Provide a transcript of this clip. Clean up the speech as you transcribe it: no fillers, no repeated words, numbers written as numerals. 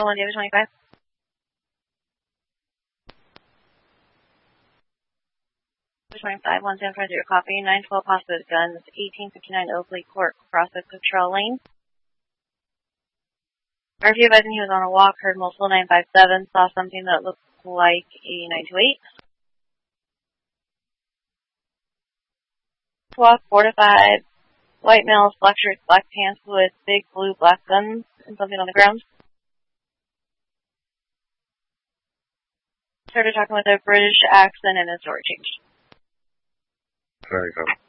on David 25. David 25, 1750 copy, 912 Hospice Guns, 1859 Oakley Court, cross of Cottrell Lane. RFU advising he was on a walk, heard multiple 957, saw something that looked like a 928. Walk, 4 to 5, white males, black shirts, black pants with big blue black guns and something on the ground. Started talking with a British accent and his story changed. There you go.